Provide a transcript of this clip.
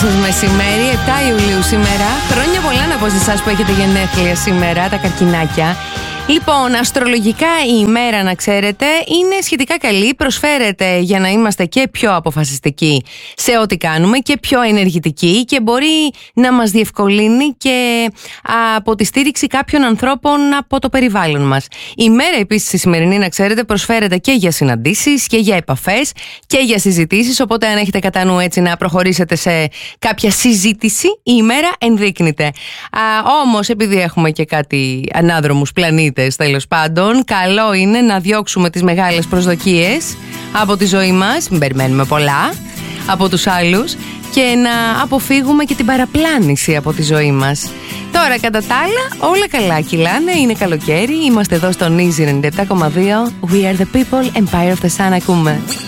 σας μεσημέρι, 7 Ιουλίου σήμερα. Χρόνια πολλά να πω σε εσάς που έχετε γενέθλια σήμερα, τα καρκινάκια. Λοιπόν, αστρολογικά η ημέρα, να ξέρετε, είναι σχετικά καλή. Προσφέρεται για να είμαστε και πιο αποφασιστικοί σε ό,τι κάνουμε και πιο ενεργητικοί και μπορεί να μας διευκολύνει και από τη στήριξη κάποιων ανθρώπων από το περιβάλλον μας. Η ημέρα επίσης η σημερινή, να ξέρετε, προσφέρεται και για συναντήσεις και για επαφές και για συζητήσεις. Οπότε, αν έχετε κατά νου έτσι να προχωρήσετε σε κάποια συζήτηση, η ημέρα ενδείκνυται. Όμως, επειδή έχουμε και κάτι ανάδρομους πλανήτες, τέλος πάντων, καλό είναι να διώξουμε τις μεγάλες προσδοκίες από τη ζωή μας, μην περιμένουμε πολλά από τους άλλους και να αποφύγουμε και την παραπλάνηση από τη ζωή μας. Τώρα, κατά τα άλλα, όλα καλά κυλάνε, είναι καλοκαίρι, είμαστε εδώ στον Easy 97,2. We are the people, Empire of the Sun ακούμε.